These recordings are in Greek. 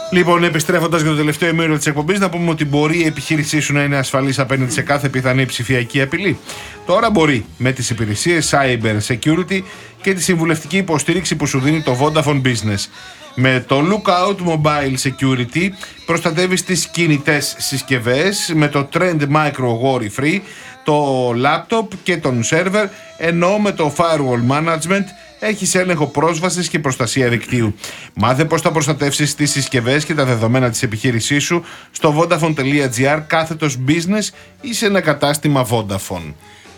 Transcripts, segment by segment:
Λοιπόν, επιστρέφοντας για το τελευταίο ημίωρο της εκπομπής, να πούμε ότι μπορεί η επιχείρησή σου να είναι ασφαλής απέναντι σε κάθε πιθανή ψηφιακή απειλή. Τώρα μπορεί με τις υπηρεσίες Cyber Security και τη συμβουλευτική υποστήριξη που σου δίνει το Vodafone Business. Με το Lookout Mobile Security προστατεύεις τις κινητές συσκευές με το Trend Micro Worry Free, το laptop και τον server, ενώ με το Firewall Management έχεις έλεγχο πρόσβασης και προστασία δικτύου. Μάθε πώς θα προστατεύσεις τις συσκευές και τα δεδομένα της επιχείρησής σου στο vodafone.gr/business ή σε ένα κατάστημα Vodafone.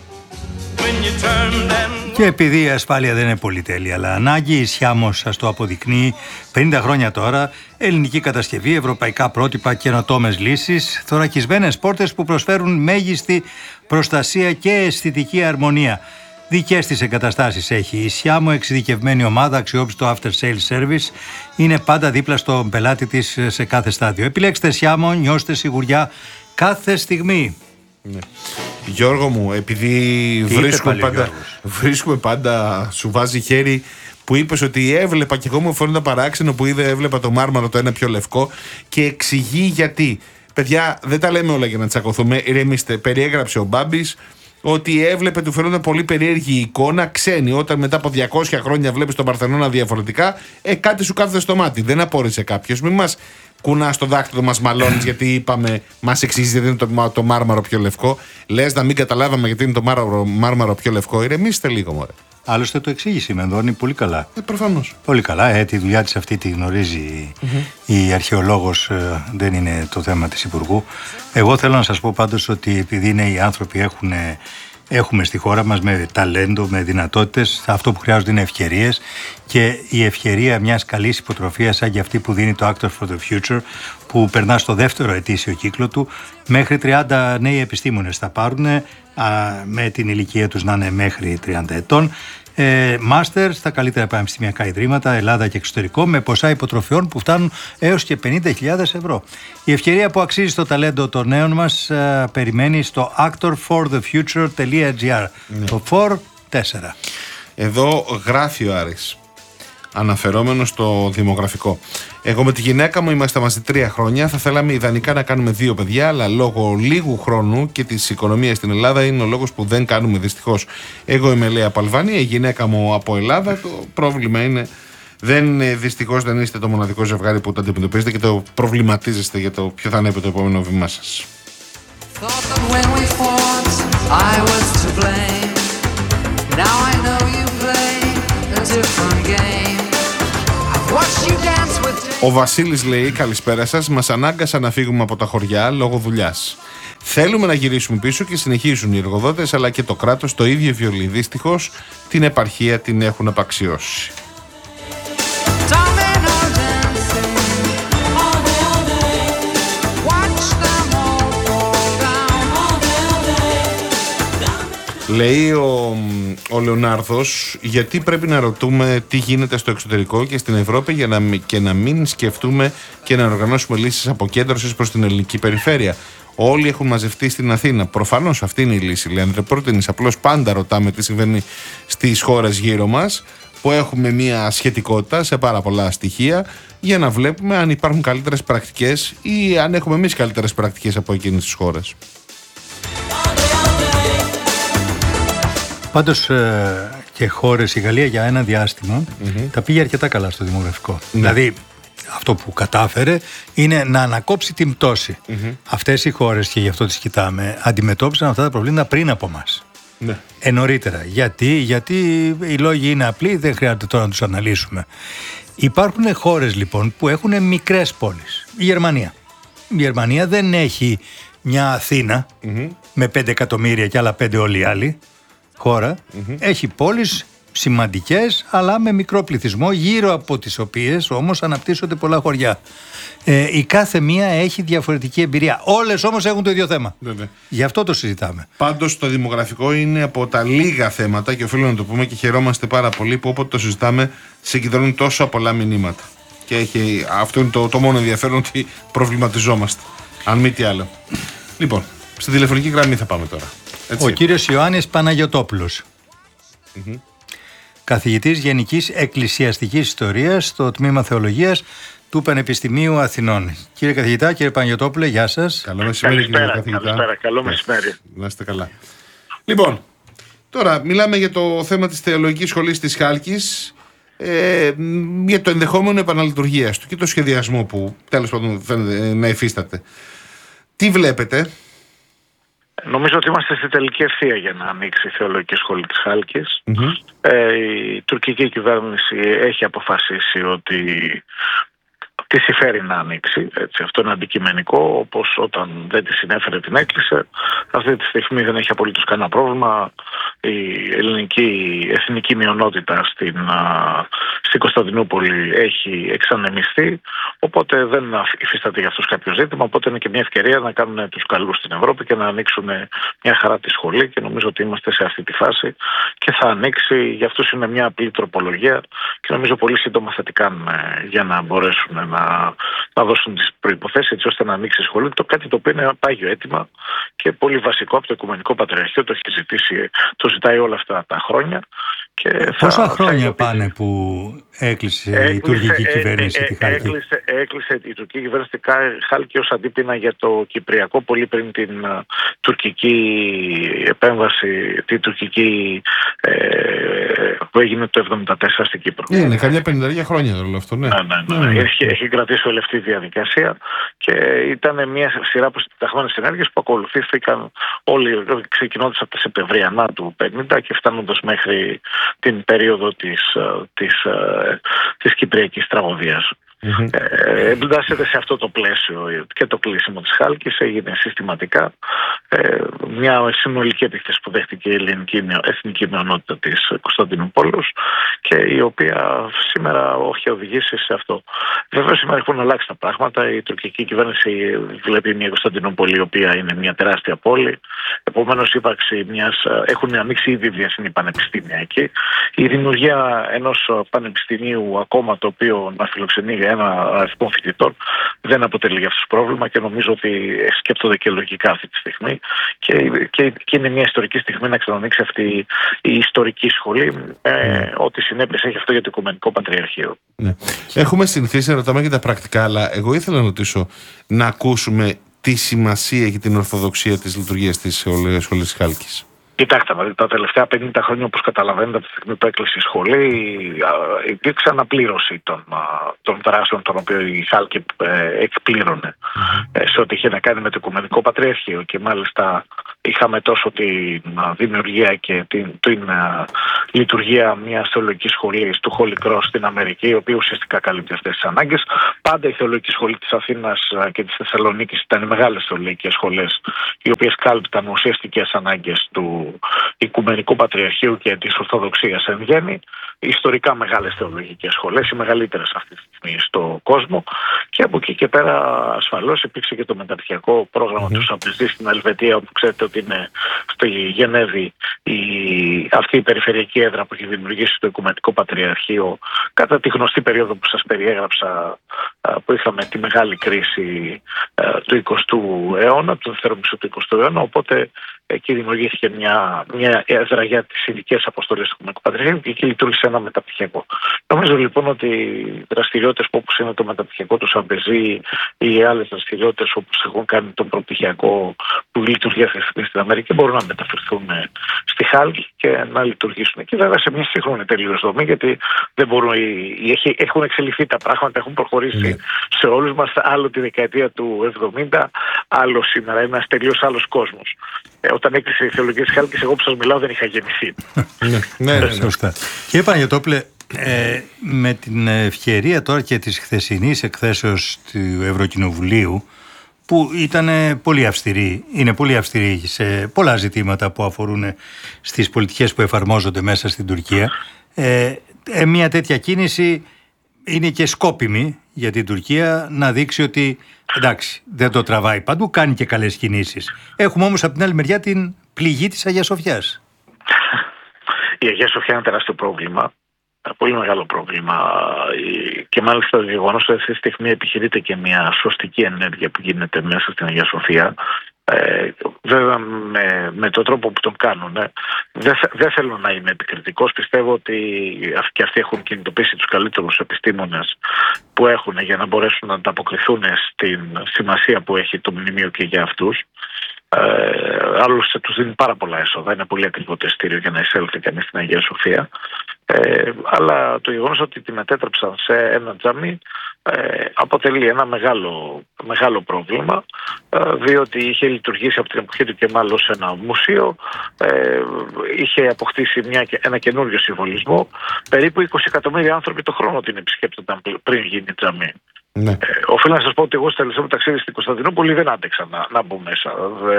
Και επειδή η ασφάλεια δεν είναι πολυτέλεια, αλλά ανάγκη, η Σιάμος σας το αποδεικνύει 50 χρόνια τώρα, ελληνική κατασκευή, ευρωπαϊκά πρότυπα, καινοτόμες λύσεις, θωρακισμένες πόρτες που προσφέρουν μέγιστη προστασία και αισθητική αρμονία. Δικές της εγκαταστάσεις έχει η Σιάμο, εξειδικευμένη ομάδα, αξιόπιστο after sales service, είναι πάντα δίπλα στον πελάτη της σε κάθε στάδιο. Επιλέξτε Σιάμο, νιώστε σιγουριά κάθε στιγμή. Γιώργο μου, επειδή βρίσκουμε πάντα, σου βάζει χέρι που είπες ότι έβλεπα και εγώ μου φαίνονταν παράξενο που έβλεπα το μάρμαρο το ένα πιο λευκό και εξηγεί γιατί. Παιδιά, δεν τα λέμε όλα για να τσακωθούμε, ηρεμήστε. Περιέγραψε ο Μπάμπης ότι έβλεπε, του φαίνονταν πολύ περίεργη εικόνα, ξένη. Όταν μετά από 200 χρόνια βλέπεις τον Παρθενώνα διαφορετικά, κάτι σου κάθεται στο μάτι. Δεν απόρρισε κάποιος. Μην μας κουνά στο δάχτυλο, μας μαλώνεις γιατί είπαμε, μας εξηγείς γιατί είναι το μάρμαρο πιο λευκό. Λες να μην καταλάβαμε γιατί είναι το μάρμαρο πιο λευκό. Ηρεμήστε λίγο, μωρέ. Άλλωστε το εξήγησε η Μενδώνη πολύ καλά. Προφανώς. Πολύ καλά. Τη δουλειά της αυτή τη γνωρίζει η αρχαιολόγος, δεν είναι το θέμα της Υπουργού. Εγώ θέλω να σας πω πάντως ότι επειδή είναι οι άνθρωποι έχουμε στη χώρα μας με ταλέντο, με δυνατότητες, αυτό που χρειάζονται είναι ευκαιρίες και η ευκαιρία μιας καλής υποτροφίας σαν και αυτή που δίνει το Actor for the Future που περνά στο δεύτερο ετήσιο κύκλο του, μέχρι 30 νέοι επιστήμονες θα πάρουν με την ηλικία τους να είναι μέχρι 30 ετών, μάστερ στα καλύτερα πανεπιστημιακά ιδρύματα, Ελλάδα και εξωτερικό, με ποσά υποτροφιών που φτάνουν έως και 50.000 ευρώ. Η ευκαιρία που αξίζει στο ταλέντο των νέων μας περιμένει στο actorforthefuture.gr. Το 4. Εδώ γράφει ο Άρης, αναφερόμενο στο δημογραφικό. Εγώ με τη γυναίκα μου είμαστε μαζί 3 χρόνια. Θα θέλαμε ιδανικά να κάνουμε 2 παιδιά, αλλά λόγω λίγου χρόνου και της οικονομίας στην Ελλάδα είναι ο λόγος που δεν κάνουμε δυστυχώς. Εγώ είμαι, λέει, από Αλβανία, η γυναίκα μου από Ελλάδα. Το πρόβλημα είναι, δυστυχώς δεν είστε το μοναδικό ζευγάρι που το αντιμετωπίζετε και το προβληματίζεστε για το ποιο θα είναι το επόμενο βήμα σας. Ο Βασίλης λέει, καλησπέρα σας, μας ανάγκασαν να φύγουμε από τα χωριά λόγω δουλειάς. Θέλουμε να γυρίσουμε πίσω και συνεχίζουν οι εργοδότες αλλά και το κράτος το ίδιο βιολί. Δυστυχώς την επαρχία την έχουν απαξιώσει. Λέει ο Λεωνάρδος, γιατί πρέπει να ρωτούμε τι γίνεται στο εξωτερικό και στην Ευρώπη και να μην σκεφτούμε και να οργανώσουμε λύσεις αποκέντρωσης προς την ελληνική περιφέρεια. Όλοι έχουν μαζευτεί στην Αθήνα. Προφανώς αυτή είναι η λύση, Λέανδρε Πρότεινης. Απλώς πάντα ρωτάμε τι συμβαίνει στις χώρες γύρω μας, που έχουμε μια σχετικότητα σε πάρα πολλά στοιχεία, για να βλέπουμε αν υπάρχουν καλύτερες πρακτικές ή αν έχουμε εμείς καλύτερες πρακτικές από εκείνες τις χώρες. Πάντως και χώρες, η Γαλλία για ένα διάστημα τα πήγε αρκετά καλά στο δημογραφικό. Δηλαδή αυτό που κατάφερε είναι να ανακόψει την πτώση. Αυτές οι χώρες, και γι' αυτό τις κοιτάμε, αντιμετώπισαν αυτά τα προβλήματα πριν από μας. Νωρίτερα. Γιατί οι λόγοι είναι απλοί, δεν χρειάζεται τώρα να τους αναλύσουμε. Υπάρχουν χώρες λοιπόν που έχουν μικρές πόλεις. Η Γερμανία. Η Γερμανία δεν έχει μια Αθήνα με 5 εκατομμύρια και άλλα 5 όλοι οι άλλοι. Χώρα, έχει πόλεις σημαντικές αλλά με μικρό πληθυσμό, γύρω από τις οποίες όμως αναπτύσσονται πολλά χωριά. Η κάθε μία έχει διαφορετική εμπειρία. Όλες όμως έχουν το ίδιο θέμα. Γι' αυτό το συζητάμε. Πάντως το δημογραφικό είναι από τα λίγα θέματα, και οφείλω να το πούμε και χαιρόμαστε πάρα πολύ που όποτε το συζητάμε συγκεντρώνουν τόσο πολλά μηνύματα. Και αυτό είναι το μόνο ενδιαφέρον, ότι προβληματιζόμαστε. Αν μη τι άλλο. Λοιπόν, στη τηλεφωνική γραμμή θα πάμε τώρα. Έτσι. Ο κύριος Ιωάννης Παναγιωτόπουλος, καθηγητής Γενικής Εκκλησιαστικής Ιστορίας στο Τμήμα Θεολογίας του Πανεπιστημίου Αθηνών. Κύριε καθηγητά, κύριε Παναγιωτόπουλε, γεια σας. Καλό μεσημέρι, κύριε καθηγητά. Καλησπέρα, καλό μεσημέρι. Να είστε καλά. Λοιπόν, τώρα μιλάμε για το θέμα της Θεολογικής Σχολής της Χάλκης, για το ενδεχόμενο επαναλειτουργίας του και το σχεδιασμό που τέλος πάντων φαίνεται να υφίσταται. Τι βλέπετε? Νομίζω ότι είμαστε στη τελική ευθεία για να ανοίξει η Θεολογική Σχολή της Χάλκης. Η τουρκική κυβέρνηση έχει αποφασίσει ότι τη συμφέρει να ανοίξει. Έτσι, αυτό είναι αντικειμενικό, όπως όταν δεν τη συνέφερε την έκλεισε. Αυτή τη στιγμή δεν έχει απολύτως κανένα πρόβλημα. Η ελληνική εθνική μειονότητα στην Κωνσταντινούπολη έχει εξανεμιστεί, οπότε δεν υφίσταται για αυτούς κάποιο ζήτημα, οπότε είναι και μια ευκαιρία να κάνουν τους καλούς στην Ευρώπη και να ανοίξουν μια χαρά τη σχολή, και νομίζω ότι είμαστε σε αυτή τη φάση και θα ανοίξει. Για αυτούς είναι μια απλή τροπολογία και νομίζω πολύ σύντομα θα την κάνουν για να μπορέσουν να δώσουν τις προϋποθέσεις έτσι ώστε να ανοίξει η σχολή. Κάτι το οποίο είναι πάγιο αίτημα και πολύ βασικό από το Οικουμενικό Πατριαρχείο, το έχει ζητήσει, το ζητάει όλα αυτά τα χρόνια. Και πόσα χρόνια πάνε που έκλεισε η τουρκική κυβέρνηση τη Χάλκη? Έκλεισε η τουρκική κυβέρνηση τη Χάλκη ως αντίπεινα για το Κυπριακό, πολύ πριν την τουρκική επέμβαση, την τουρκική που έγινε το 1974 στην Κύπρο. Είναι καμιά 50 χρόνια όλο αυτό, ναι. Έχει κρατήσει όλη αυτή η διαδικασία και ήταν μια σειρά από συντεταγμένες ενέργειες που ακολουθήθηκαν όλοι, ξεκινώντας από τα Σεπτεμβριανά του 50 και φτάνοντας μέχρι την περίοδο της Κυπριακής τραγωδίας. Εντάσσεται σε αυτό το πλαίσιο και το κλείσιμο της Χάλκης έγινε συστηματικά, μια συνολική επίθεση που δέχτηκε η ελληνική εθνική μειονότητα της Κωνσταντινούπολης και η οποία σήμερα έχει οδηγήσει σε αυτό. Βέβαια σήμερα έχουν αλλάξει τα πράγματα. Η τουρκική κυβέρνηση βλέπει μια Κωνσταντινούπολη η οποία είναι μια τεράστια πόλη, επομένως έχουν ανοίξει ήδη διεθνή πανεπιστήμια εκεί. Η δημιουργία ενός πανεπιστημίου ακόμα το οποίο να φιλοξενεί ένα αριθμό φοιτητών δεν αποτελεί για αυτούς πρόβλημα και νομίζω ότι σκέφτονται και λογικά αυτή τη στιγμή και είναι μια ιστορική στιγμή να ξανανοίξει αυτή η ιστορική σχολή, ό,τι συνέπειες έχει αυτό για το Οικουμενικό Πατριαρχείο. Ναι. Έχουμε συνηθίσει να ρωτάμε και τα πρακτικά, αλλά εγώ ήθελα να ρωτήσω να ακούσουμε τη σημασία και την ορθοδοξία της λειτουργίας της Σχολής της Χάλκης. Κοιτάξτε, τα τελευταία 50 χρόνια, όπως καταλαβαίνετε, από τη στιγμή που έκλεισε η σχολή, υπήρξε αναπλήρωση των δράσεων των οποίων η Χάλκη εκπλήρωνε σε ό,τι είχε να κάνει με το Οικουμενικό Πατριαρχείο. Και μάλιστα είχαμε τόσο τη δημιουργία και την λειτουργία μιας θεολογικής σχολής του Holy Cross στην Αμερική, η οποία ουσιαστικά καλύπτει αυτές τις ανάγκες. Πάντα η Θεολογική Σχολή της Αθήνας και της Θεσσαλονίκης ήταν οι μεγάλες θεολογικές σχολές, οι οποίες κάλυπταν ουσιαστικές ανάγκες του Οικουμενικού Πατριαρχείου και της Ορθοδοξίας εν γέννη. Ιστορικά μεγάλες θεολογικές σχολές, οι μεγαλύτερες αυτή τη στιγμή στον κόσμο, και από εκεί και πέρα ασφαλώς υπήρξε και το μεταπτυχιακό πρόγραμμα του Σαμπεζή στην Ελβετία, όπου ξέρετε ότι είναι στη Γενέβη αυτή η περιφερειακή έδρα που έχει δημιουργήσει το Οικουμενικό Πατριαρχείο κατά τη γνωστή περίοδο που σας περιέγραψα, που είχαμε τη μεγάλη κρίση του 20ου αιώνα, του δεύτερου μισού του 20ου αιώνα, οπότε εκεί δημιουργήθηκε μια έδρα για τις ειδικές αποστολές του Οικουμενικού Πατριαρχείου και εκεί λειτουργήσε ένα μεταπτυχιακό. Νομίζω λοιπόν ότι οι δραστηριότητες όπως είναι το μεταπτυχιακό του Σαμπεζή ή άλλες δραστηριότητες όπως έχουν κάνει τον προπτυχιακό που λειτουργεί αυτή τη στιγμή στην Αμερική μπορούν να μεταφερθούν στη Χάλκη και να λειτουργήσουν. Και βέβαια σε μια σύγχρονη τελείως δομή, γιατί δεν μπορούν, έχουν εξελιχθεί τα πράγματα, έχουν προχωρήσει σε όλους μας, άλλο τη δεκαετία του 70, άλλο σήμερα, ένας τελείως άλλος κόσμος. Όταν έκλεισε η Θεολογία της Χάλκης, εγώ που σας μιλάω δεν είχα γεννηθεί. Ναι, σωστά. Κύριε Παναγιωτόπουλε, με την ευκαιρία τώρα και της χθεσινής εκθέσεως του Ευρωκοινοβουλίου, που ήταν πολύ αυστηρή, είναι πολύ αυστηρή σε πολλά ζητήματα που αφορούν στις πολιτικές που εφαρμόζονται μέσα στην Τουρκία, μια τέτοια κίνηση είναι και σκόπιμη για την Τουρκία να δείξει ότι εντάξει, δεν το τραβάει παντού, κάνει και καλές κινήσεις. Έχουμε όμως από την άλλη μεριά την πληγή της Αγίας Σοφιάς. Η Αγία Σοφιά είναι τεράστιο πρόβλημα, πολύ μεγάλο πρόβλημα, και μάλιστα το γεγονός ότι αυτή τη στιγμή επιχειρείται και μια σωστική ενέργεια που γίνεται μέσα στην Αγία Σοφιά Βέβαια με τον τρόπο που τον κάνουν. Δεν θέλω να είμαι επικριτικός. Πιστεύω ότι και αυτοί έχουν κινητοποιήσει τους καλύτερους επιστήμονες που έχουν για να μπορέσουν να ανταποκριθούν στην σημασία που έχει το μνημείο και για αυτούς. Άλλωστε τους δίνει πάρα πολλά έσοδα. Είναι πολύ ακριβό το ειστήριο για να εισέλθει κανείς στην Αγία Σοφία. Αλλά το γεγονός ότι τη μετέτρεψαν σε ένα τζαμί αποτελεί ένα μεγάλο πρόβλημα, διότι είχε λειτουργήσει από την εποχή του Κεμάλ ως ένα μουσείο, είχε αποκτήσει ένα καινούριο συμβολισμό. Περίπου 20 εκατομμύρια άνθρωποι το χρόνο την επισκέπτονταν πριν γίνει τζαμί. Ναι. Οφείλω να σας πω ότι εγώ στο τελευταίο ταξίδι στην Κωνσταντινούπολη δεν άντεξα να μπω μέσα.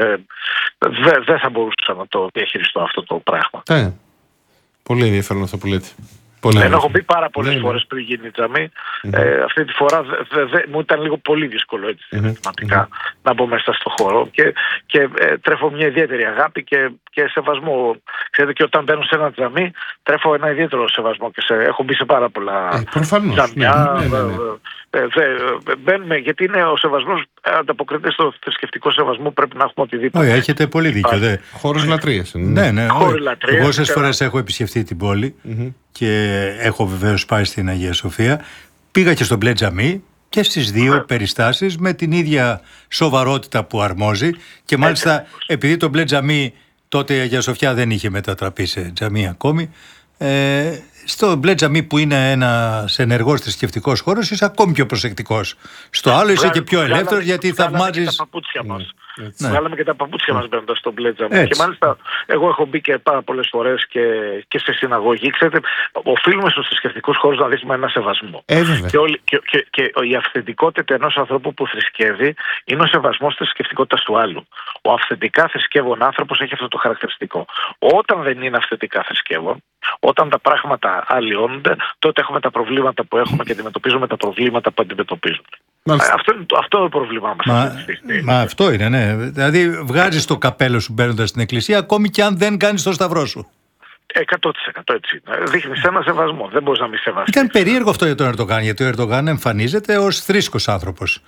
Δεν θα μπορούσα να το διαχειριστώ αυτό το πράγμα. Πολύ ενδιαφέρον αυτό που λέτε. Έχω μπει πάρα πολλές φορές πριν γίνει τζαμί. Αυτή τη φορά μου ήταν λίγο πολύ δύσκολο συναισθηματικά να μπω μέσα στο χώρο και τρέφω μια ιδιαίτερη αγάπη και σεβασμό. Ξέρετε, και όταν μπαίνω σε ένα τζαμί τρέφω ένα ιδιαίτερο σεβασμό και έχω μπει σε πάρα πολλά τζαμιά. Μπαίνουμε, γιατί είναι ο σεβασμός, ανταποκρίνεται στο θρησκευτικό σεβασμό, πρέπει να έχουμε οτιδήποτε. Όχι, έχετε πολύ δίκιο. Χώρος λατρείας. Ναι. Εγώ όσες φορές έχω επισκεφτεί την πόλη και έχω βεβαίως πάει στην Αγία Σοφία, πήγα και στο μπλε τζαμί και στις δύο περιστάσεις με την ίδια σοβαρότητα που αρμόζει, και μάλιστα επειδή το μπλε τζαμί τότε η Αγία Σοφιά δεν είχε μετατραπεί σε τζαμί ακόμη, στο μπλε τζαμί που είναι ένας ενεργός θρησκευτικός χώρος είσαι ακόμη πιο προσεκτικός. Στο άλλο είσαι και πιο ελεύθερος, γιατί θαυμάζεις. Βγάλαμε και τα παπούτσια μας μπαίνοντας στο μπλε τζαμί. Και μάλιστα εγώ έχω μπει και πάρα πολλές φορές και σε συναγωγή. Ξέρετε, οφείλουμε στους θρησκευτικούς χώρους να δείχνουμε ένα σεβασμό. Και η αυθεντικότητα ενός ανθρώπου που θρησκεύει είναι ο σεβασμός της θρησκευτικότητας του άλλου. Ο αυθεντικά θρησκεύων άνθρωπος έχει αυτό το χαρακτηριστικό. Όταν δεν είναι αυθεντικά θρησκεύων, όταν τα πράγματα αλλοιώνονται, τότε έχουμε τα προβλήματα που έχουμε και αντιμετωπίζουμε τα προβλήματα που αντιμετωπίζουμε. Αυτό είναι το πρόβλημά μας. Μα αυτό είναι, ναι. Δηλαδή βγάζεις το καπέλο σου μπαίνοντας στην εκκλησία, ακόμη και αν δεν κάνεις το σταυρό σου. 100% έτσι. Δείχνεις ένα σεβασμό. Δεν μπορείς να μην σεβαστείς. Ήταν περίεργο αυτό για τον Ερντογάν, γιατί ο Ερντογάν εμφανίζεται ως θρήσκος άνθρωπος.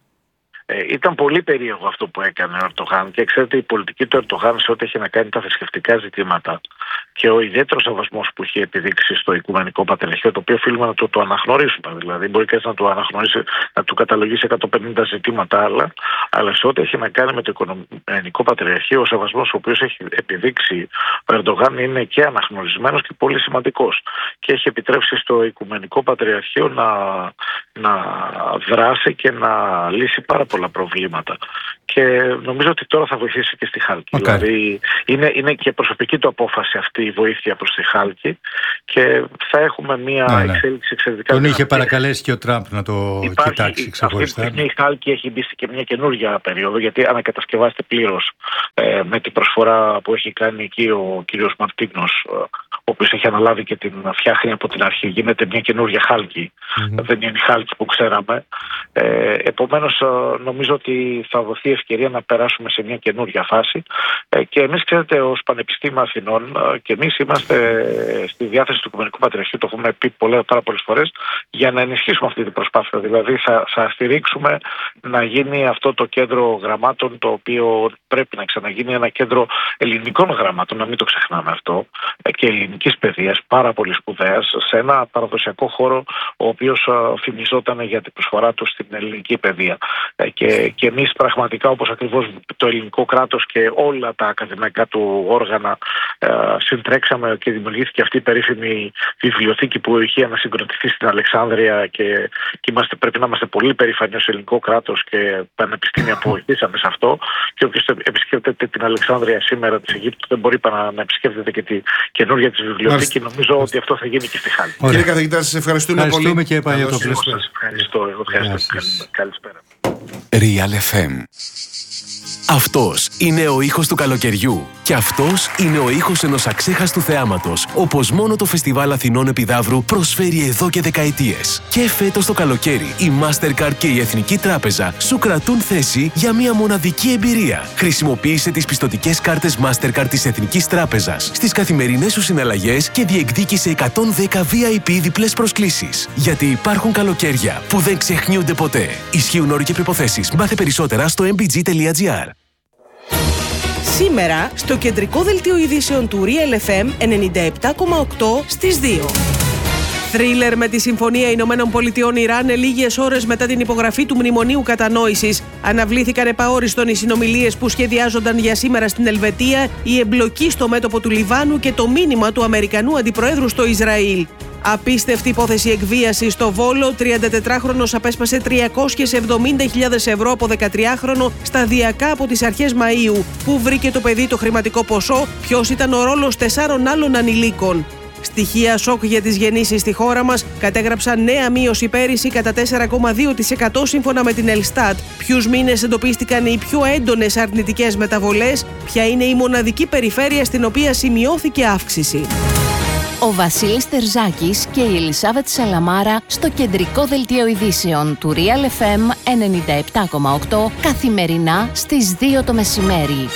Ήταν πολύ περίεργο αυτό που έκανε ο Ερντογάν, και ξέρετε, η πολιτική του Ερντογάν σε ό,τι έχει να κάνει τα θρησκευτικά ζητήματα και ο ιδιαίτερος σεβασμός που είχε επιδείξει στο Οικουμενικό Πατριαρχείο, το οποίο οφείλουμε να το αναγνωρίσουμε. Δηλαδή, μπορεί κανείς να το αναγνωρίσει, να του καταλογίσει 150 ζητήματα άλλα, αλλά σε ό,τι έχει να κάνει με το Οικουμενικό Πατριαρχείο, ο σεβασμός ο οποίος έχει επιδείξει ο Ερντογάν είναι και αναγνωρισμένος και πολύ σημαντικός. Και έχει επιτρέψει στο Οικουμενικό Πατριαρχείο να δράσει και να λύσει πάρα πολλά προβλήματα. Και νομίζω ότι τώρα θα βοηθήσει και στη Χάλκη. Δηλαδή είναι και προσωπική του απόφαση αυτή η βοήθεια προς τη Χάλκη, και θα έχουμε μια εξέλιξη εξαιρετικά. Τον είχε παρακαλέσει και ο Τραμπ να το κοιτάξει ξεχωριστά. Αυτή η Χάλκη έχει μπει και μια καινούργια περίοδο, γιατί ανακατασκευάζεται πλήρως με την προσφορά που έχει κάνει εκεί ο κύριος Μαρτίνος, ο οποίος έχει αναλάβει και την φτιάχνει από την αρχή. Γίνεται μια καινούργια Χάλκη. Δεν είναι η Χάλκη που ξέραμε. Επομένως, νομίζω ότι θα δοθεί ευκαιρία να περάσουμε σε μια καινούργια φάση. Και εμείς, ξέρετε, ως Πανεπιστήμιο Αθηνών, και εμείς είμαστε στη διάθεση του Οικουμενικού Πατριαρχείου, το έχουμε πει πάρα πολλές φορές, για να ενισχύσουμε αυτή την προσπάθεια. Δηλαδή, θα στηρίξουμε να γίνει αυτό το κέντρο γραμμάτων, το οποίο πρέπει να ξαναγίνει ένα κέντρο ελληνικών γραμμάτων, να μην το ξεχνάμε αυτό, και ελληνικής παιδείας, πάρα πολύ σπουδαίας, σε ένα παραδοσιακό χώρο, ο οποίος φημιζόταν για την προσφορά του στην ελληνική παιδεία. Και εμείς πραγματικά, όπως ακριβώς το ελληνικό κράτος και όλα τα ακαδημαϊκά του όργανα, συντρέξαμε και δημιουργήθηκε αυτή η περίφημη βιβλιοθήκη που είχε ανασυγκροτηθεί στην Αλεξάνδρεια, και πρέπει να είμαστε πολύ περήφανοι ως ελληνικό κράτος και πανεπιστήμια που βοηθήσαμε σε αυτό. Και όποιος επισκέπτεται την Αλεξάνδρεια σήμερα της Αιγύπτου δεν μπορεί παρά να επισκέπτεται και τη καινούργια της βιβλιοθήκη. Νομίζω ότι αυτό θα γίνει και στη Χάλκη. Κύριε καθηγητά, σας ευχαριστούμε πολύ. Και ευχαριστώ. Καλησπέρα. Real FM. Αυτός είναι ο ήχος του καλοκαιριού. Και αυτός είναι ο ήχος ενός αξέχαστου θεάματος, όπως μόνο το Φεστιβάλ Αθηνών Επιδαύρου προσφέρει εδώ και δεκαετίες. Και φέτος το καλοκαίρι, η Mastercard και η Εθνική Τράπεζα σου κρατούν θέση για μια μοναδική εμπειρία. Χρησιμοποίησε τις πιστωτικές κάρτες Mastercard της Εθνικής Τράπεζας στις καθημερινές σου συναλλαγές και διεκδίκησε 110 VIP διπλές προσκλήσεις. Γιατί υπάρχουν καλοκαίρια που δεν ξεχνιούνται ποτέ. Ισχύουν όροι και προϋποθέσεις. Μάθε περισσότερα στο mbg.gr. Σήμερα στο κεντρικό δελτίο ειδήσεων του Real FM 97,8 στις 2. Θρίλερ με τη Συμφωνία Ηνωμένων Πολιτειών Ιράν λίγες ώρες μετά την υπογραφή του Μνημονίου Κατανόησης. Αναβλήθηκαν επαόριστον οι συνομιλίες που σχεδιάζονταν για σήμερα στην Ελβετία, η εμπλοκή στο μέτωπο του Λιβάνου και το μήνυμα του Αμερικανού Αντιπροέδρου στο Ισραήλ. Απίστευτη υπόθεση εκβίασης στο Βόλο. 34χρονος απέσπασε 370.000 ευρώ από 13χρονο σταδιακά από τις αρχές Μαΐου. Πού βρήκε το παιδί το χρηματικό ποσό, ποιος ήταν ο ρόλος 4 άλλων ανηλίκων. Στοιχεία σοκ για τις γεννήσεις στη χώρα μας κατέγραψαν νέα μείωση πέρυσι κατά 4,2% σύμφωνα με την Ελστάτ. Ποιους μήνες εντοπίστηκαν οι πιο έντονες αρνητικές μεταβολές, ποια είναι η μοναδική περιφέρεια στην οποία σημειώθηκε αύξηση. Ο Βασίλης Τερζάκης και η Ελισάβετ Σαλαμάρα στο κεντρικό δελτίο ειδήσεων του Real FM 97,8 καθημερινά στις 2 το μεσημέρι.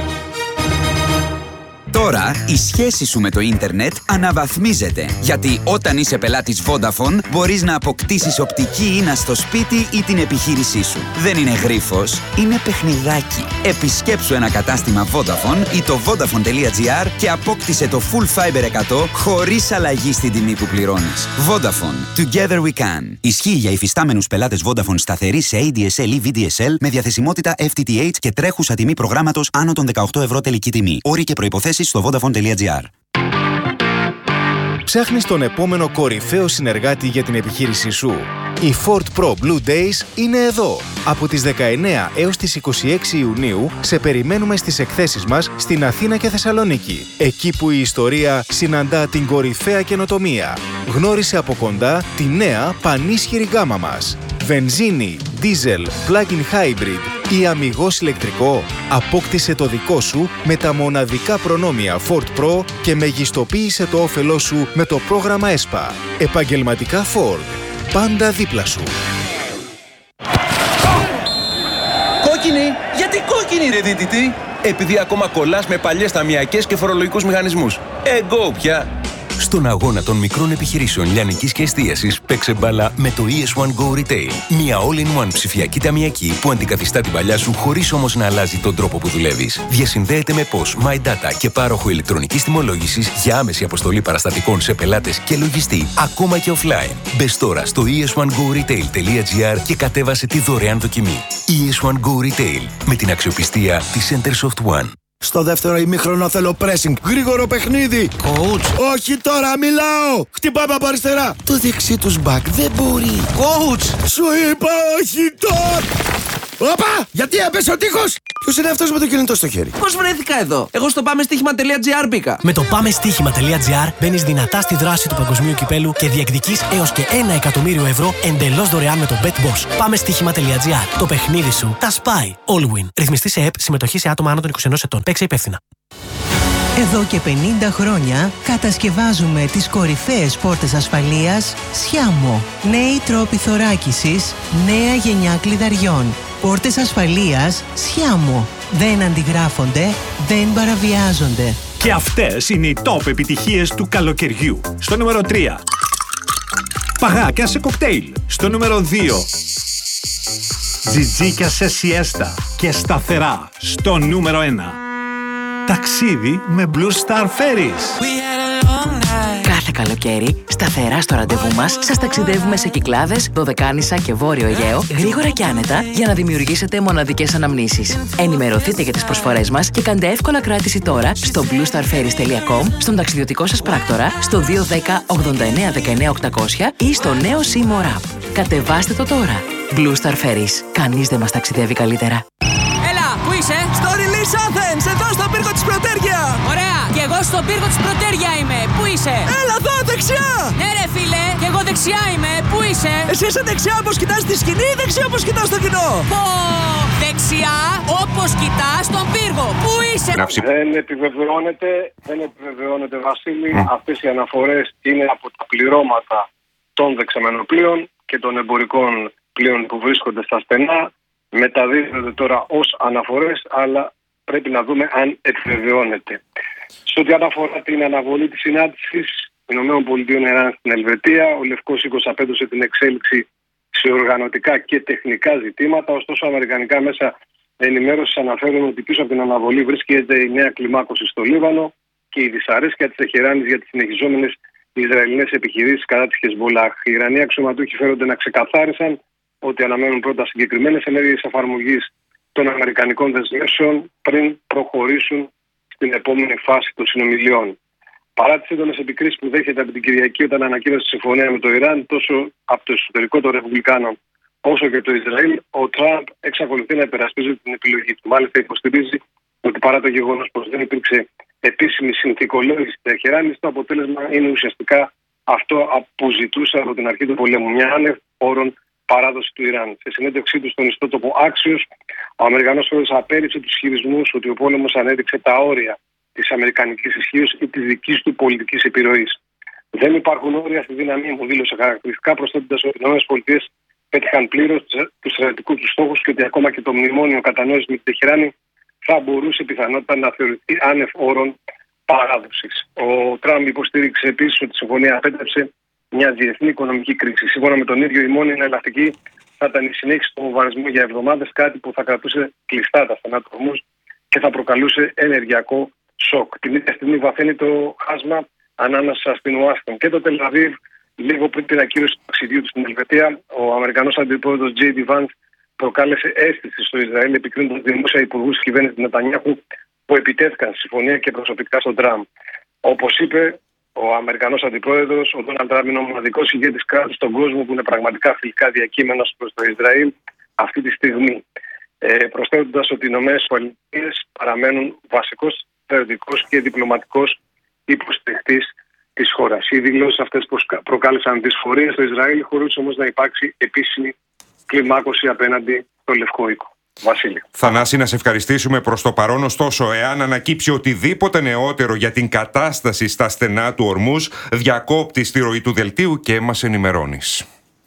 Τώρα η σχέση σου με το ίντερνετ αναβαθμίζεται. Γιατί όταν είσαι πελάτης Vodafone μπορείς να αποκτήσεις οπτική ίνα στο σπίτι ή την επιχείρησή σου. Δεν είναι γρίφος, είναι παιχνιδάκι. Επισκέψου ένα κατάστημα Vodafone ή το Vodafone.gr και απόκτησε το Full Fiber 100 χωρίς αλλαγή στην τιμή που πληρώνεις. Vodafone. Together we can. Ισχύει για υφιστάμενους πελάτες Vodafone σταθεροί σε ADSL ή VDSL με διαθεσιμότητα FTTH και τρέχουσα τιμή προγράμματος άνω των 18 ευρώ τελική τιμή. Όροι και προϋποθέσεις στο Vodafone.gr. Ψάχνεις τον επόμενο κορυφαίο συνεργάτη για την επιχείρησή σου. Οι Ford Pro Blue Days είναι εδώ. Από τις 19 έως τις 26 Ιουνίου σε περιμένουμε στις εκθέσεις μας στην Αθήνα και Θεσσαλονίκη. Εκεί που η ιστορία συναντά την κορυφαία καινοτομία. Γνώρισε από κοντά τη νέα πανίσχυρη γκάμα μας. Βενζίνη, δίζελ, plug-in hybrid ή αμιγώς ηλεκτρικό. Απόκτησε το δικό σου με τα μοναδικά προνόμια Ford Pro και μεγιστοποίησε το όφελό σου με το πρόγραμμα ΕΣΠΑ. Επαγγελματικά Ford. Πάντα δίπλα σου. Κόκκινη! Γιατί κόκκινη ρε δίτητη? Επειδή ακόμα κολλάς με παλιές ταμιακές και φορολογικούς μηχανισμούς. Εγώ πια! Στον αγώνα των μικρών επιχειρήσεων λιανικής και εστίασης παίξε μπάλα με το ES1 Go Retail. Μια all-in-one ψηφιακή ταμιακή που αντικαθιστά την παλιά σου χωρίς όμως να αλλάζει τον τρόπο που δουλεύεις. Διασυνδέεται με POS, My Data και πάροχο ηλεκτρονικής τιμολόγησης για άμεση αποστολή παραστατικών σε πελάτες και λογιστή, ακόμα και offline. Μπες τώρα στο es1goretail.gr και κατέβασε τη δωρεάν δοκιμή. ES1 Go Retail με την αξιοπιστία της Centersoft One. Στο δεύτερο ημίχρονο θέλω pressing. Γρήγορο παιχνίδι. Coach. Όχι τώρα, μιλάω. Χτυπάμε από αριστερά. Το δεξί τους μπακ δεν μπορεί. Coach. Σου είπα όχι τώρα. Όπα! Γιατί έπεσε ο τείχος! Ποιος είναι αυτός με το κινητό στο χέρι? Πώς βρέθηκα εδώ? Εγώ στο πάμεστοίχημα.gr μπήκα. Με το πάμεστοίχημα.gr μπαίνεις δυνατά στη δράση του παγκοσμίου κυπέλου και διεκδικείς έως και 1 εκατομμύριο ευρώ εντελώς δωρεάν με το BetBoss. Πάμεστοίχημα.gr. Το παιχνίδι σου τα σπάει. All win. Ρυθμιστή σε ΕΠ. Συμμετοχή σε άτομα άνω των 21 ετών. Παίξε υπεύθυνα. Εδώ και 50 χρόνια κατασκευάζουμε τις κορυφαίες πόρτες ασφαλείας Sciamo. Νέοι τρόποι θωράκισης, νέα γενιά κλειδαριών. Πόρτες ασφαλείας Sciamo. Δεν αντιγράφονται, δεν παραβιάζονται. Και αυτές είναι οι top επιτυχίες του καλοκαιριού. Στο νούμερο 3. Παγάκια σε κοκτέιλ. Στο νούμερο 2. Τζιτζίκια σε σιέστα και σταθερά. Στο νούμερο 1. Ταξίδι με Blue Star Ferries. Κάθε καλοκαίρι, σταθερά στο ραντεβού μας, σας ταξιδεύουμε σε Κυκλάδες, Δωδεκάνησα και Βόρειο Αιγαίο, γρήγορα και άνετα, για να δημιουργήσετε μοναδικές αναμνήσεις. Ενημερωθείτε για τις προσφορές μας και κάντε εύκολα κράτηση τώρα στο bluestarferries.com, στον ταξιδιωτικό σας πράκτορα, στο 210 89 19 800 ή στο νέο Seymour App. Κατεβάστε το τώρα. Blue Star Ferries. Κανείς δεν μας ταξιδεύει καλύτερα. Πού είσαι? Στο Release Athens, εδώ στον πύργο της Πρωτέρια. Ωραία, και εγώ στον πύργο της Πρωτέρια είμαι. Πού είσαι? Έλα εδώ, δεξιά. Ναι ρε φίλε, και εγώ δεξιά είμαι. Πού είσαι? Εσύ είσαι δεξιά όπως κοιτάς τη σκηνή ή δεξιά όπως κοιτάς το κοινό? Πω, δεξιά όπως κοιτάς τον πύργο. Πού είσαι? Δεν επιβεβαιώνεται Βασίλη. Αυτές οι αναφορές είναι από τα πληρώματα των δεξαμενών πλοίων και των εμπορικών πλοίων που βρίσκονται στα στενά. Μεταδίδονται τώρα ως αναφορές, αλλά πρέπει να δούμε αν επιβεβαιώνεται. Σε ό,τι αναφορά την αναβολή της συνάντησης ΗΠΑ στην Ελβετία, ο Λευκός Οίκος απέδωσε την εξέλιξη σε οργανωτικά και τεχνικά ζητήματα, ωστόσο αμερικανικά μέσα ενημέρωσης αναφέρουν ότι πίσω από την αναβολή βρίσκεται η νέα κλιμάκωση στο Λίβανο και η δυσαρέσκεια της Τεχεράνης για τις συνεχιζόμενες Ισραηλινές επιχειρήσεις κατά της Χεσμολάχ. Οι Ιρανοί αξιωματούχοι φέρονται να ξεκαθάρισαν ότι αναμένουν πρώτα συγκεκριμένες ενέργειες εφαρμογής των αμερικανικών δεσμεύσεων πριν προχωρήσουν στην επόμενη φάση των συνομιλιών. Παρά τις έντονες επικρίσεις που δέχεται από την Κυριακή όταν ανακοίνωσε τη συμφωνία με το Ιράν, τόσο από το εσωτερικό των Ρεπουμπλικάνων όσο και το Ισραήλ, ο Τραμπ εξακολουθεί να υπερασπίζεται την επιλογή του. Μάλιστα, υποστηρίζει ότι παρά το γεγονός πως δεν υπήρξε επίσημη συνθηκολόγηση της Τεχεράνης, το αποτέλεσμα είναι ουσιαστικά αυτό που ζητούσε από την αρχή του πολέμου. Μια άνευ όρων παράδοση του Ιράν. Σε συνέντευξή του στον ιστότοπο Axios, ο Αμερικανός πρόεδρος απέρριψε τους ισχυρισμούς ότι ο πόλεμος ανέδειξε τα όρια της αμερικανικής ισχύως ή της δικής του πολιτικής επιρροής. Δεν υπάρχουν όρια στη δύναμή μου, δήλωσε χαρακτηριστικά, προσθέτοντας ότι οι ΗΠΑ πέτυχαν πλήρως τους στρατιωτικούς τους στόχους και ότι ακόμα και το μνημόνιο κατανόησης με την Τεχεράνη θα μπορούσε πιθανότητα να θεωρηθεί άνευ όρων παράδοσης. Ο Τραμπ υποστήριξε επίσης ότι η συμφωνία απέτρεψε μια διεθνή οικονομική κρίση. Σύμφωνα με τον ίδιο, η μόνη εναλλακτική θα ήταν η συνέχιση του βομβαρδισμού για εβδομάδες, κάτι που θα κρατούσε κλειστά τα στενά του Ορμούζ και θα προκαλούσε ενεργειακό σοκ. Την ίδια στιγμή βαθαίνει το χάσμα ανάμεσα στην Ουάσιγκτον και το Τελ-Αβίβ. Λίγο πριν την ακύρωση του ταξιδιού του στην Ελβετία, ο Αμερικανός αντιπρόεδρος J.D. Vance προκάλεσε αίσθηση στο Ισραήλ, επικρίνοντας δημόσια υπουργούς της κυβέρνησης Νετανιάχου που επιτέθηκαν στη συμφωνία και προσωπικά στον Τραμπ. Όπως είπε ο Αμερικανός αντιπρόεδρος, ο Ντόναλντ Τραμπ είναι ο μοναδικός ηγέτης κράτους στον κόσμο που είναι πραγματικά φιλικά διακείμενος προς το Ισραήλ αυτή τη στιγμή. Προσθέτοντας ότι οι ΗΠΑ παραμένουν βασικός στρατιωτικός και διπλωματικός υποστηρικτής της χώρας. Οι δηλώσεις αυτές προκάλεσαν δυσφορία στο Ισραήλ, χωρίς όμως να υπάρξει επίσημη κλιμάκωση απέναντι στο Λευκό Οίκο. Βασίλη. Θανάση, να σε ευχαριστήσουμε προς το παρόν. Ωστόσο, εάν ανακύψει οτιδήποτε νεότερο για την κατάσταση στα στενά του Ορμούζ, διακόπτεις τη ροή του δελτίου και μας ενημερώνεις.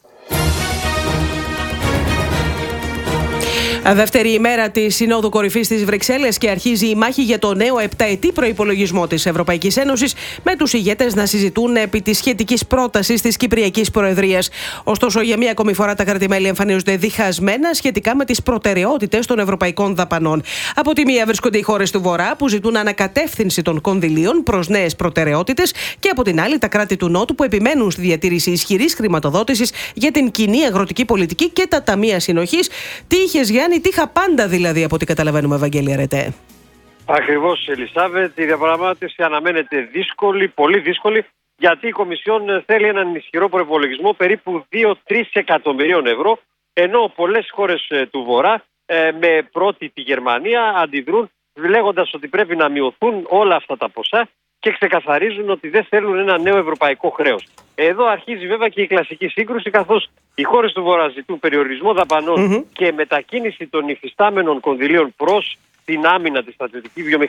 Δεύτερη ημέρα της Συνόδου Κορυφής στις Βρυξέλλες και αρχίζει η μάχη για το νέο επταετή προϋπολογισμό της Ευρωπαϊκής Ένωσης, με τους ηγέτες να συζητούν επί της σχετικής πρότασης της Κυπριακής Προεδρίας. Ωστόσο, για μία ακόμη φορά τα κράτη-μέλη εμφανίζονται διχασμένα σχετικά με τις προτεραιότητες των ευρωπαϊκών δαπανών. Από τη μία βρίσκονται οι χώρες του Βορρά που ζητούν ανακατεύθυνση των κονδυλίων προς νέες προτεραιότητες, και από την άλλη τα κράτη του Νότου που επιμένουν στη διατήρηση ισχυρής χρηματοδότησης για την κοινή αγροτική πολιτική και τα ταμεία συνοχής. Τι είχες, Γιάννη? Τι είχα πάντα δηλαδή, από ό,τι καταλαβαίνουμε, Ευαγγέλη Αρετέ. Ακριβώς, Ελισάβετ. Η διαπραγμάτευση αναμένεται δύσκολη, πολύ δύσκολη, γιατί η Κομισιόν θέλει έναν ισχυρό προϋπολογισμό περίπου 2-3 εκατομμυρίων ευρώ, ενώ πολλές χώρες του Βορρά, με πρώτη τη Γερμανία, αντιδρούν λέγοντας ότι πρέπει να μειωθούν όλα αυτά τα ποσά και ξεκαθαρίζουν ότι δεν θέλουν ένα νέο ευρωπαϊκό χρέος. Εδώ αρχίζει βέβαια και η κλασική σύγκρουση, καθώς οι χώρες του Βορρά ζητούν περιορισμό δαπανών και μετακίνηση των υφιστάμενων κονδυλίων προς την άμυνα, τη στρατιωτική βιομηχανία